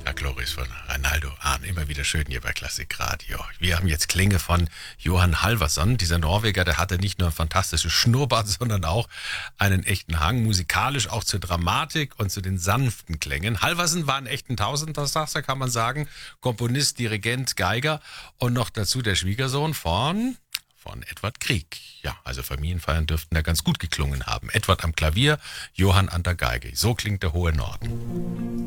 Chloris von Reinaldo Ahn. Immer wieder schön hier bei Klassikradio. Wir haben jetzt Klänge von Johan Halvarsson. Dieser Norweger, der hatte nicht nur ein fantastisches Schnurrbart, sondern auch einen echten Hang, musikalisch auch zur Dramatik und zu den sanften Klängen. Halvarsson war ein echten Tausendsasser, kann man sagen. Komponist, Dirigent, Geiger und noch dazu der Schwiegersohn von Edvard Grieg. Ja, also Familienfeiern dürften da ganz gut geklungen haben. Edvard am Klavier, Johann an der Geige. So klingt der hohe Norden.